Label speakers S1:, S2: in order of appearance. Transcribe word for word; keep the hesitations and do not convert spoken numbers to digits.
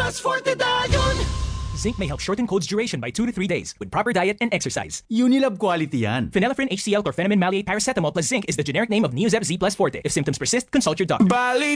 S1: Plus Forte dayon!
S2: Zinc may help shorten cold's duration by two to three days with proper diet and exercise.
S3: Unilab quality yan.
S2: Phenylephrine H C L chlorpheniramine maleate paracetamol plus zinc is the generic name of Neozep Z Plus Forte. If symptoms persist, consult your doctor.
S1: Balik